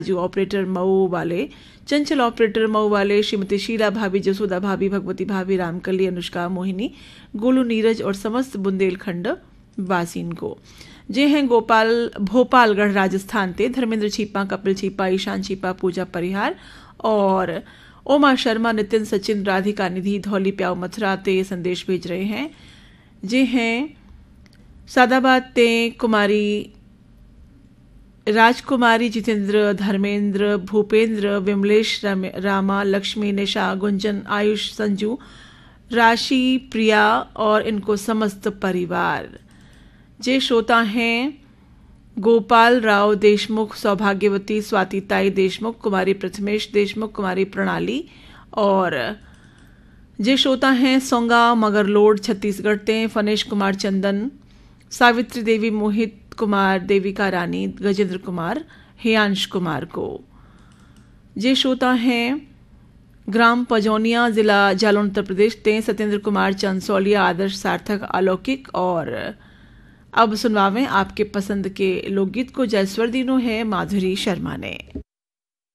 जो ऑपरेटर मऊ वाले, चंचल ऑपरेटर मऊ वाले, श्रीमती शीला भाभी, जसोदा भाभी, भगवती भाभी, रामकली, अनुष्का, मोहिनी, गोलू, नीरज और समस्त बुंदेलखंड वासीन को। जे हैं भोपालगढ़ राजस्थान ते धर्मेंद्र छीपा, कपिल छीपा, ईशान छीपा, पूजा परिहार और ओमा शर्मा, नितिन, सचिन, राधिका, निधि, धौली, प्याऊ, मथुरा ते संदेश भेज रहे हैं। जे हैं सादाबाद ते कुमारी राजकुमारी, जितेंद्र, धर्मेंद्र, भूपेंद्र, विमलेश, रामा, लक्ष्मी, निशा, गुंजन, आयुष, संजू, राशि, प्रिया और इनको समस्त परिवार। जे श्रोता हैं गोपाल राव देशमुख, सौभाग्यवती, स्वातिताई देशमुख, कुमारी प्रथमेश देशमुख, कुमारी प्रणाली और जे श्रोता हैं सोंगा मगरलोड छत्तीसगढ़ ते फनेश कुमार, चंदन, सावित्री देवी, मोहित कुमार, देविका रानी, गजेंद्र कुमार, हेयांश कुमार को। जे श्रोता हैं ग्राम पजौनिया, जिला जालौन, उत्तर प्रदेश ते सत्येंद्र कुमार, चंसौलिया, आदर्श, सार्थक, अलौकिक और अब सुनवावें आपके पसंद के लोकगीत को। जयस्वर दीनो है माधुरी शर्मा ने।